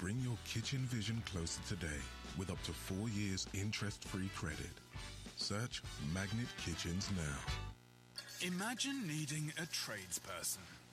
Bring your kitchen vision closer today with up to 4 years interest-free credit. Search Magnet Kitchens now. Imagine needing a tradesperson.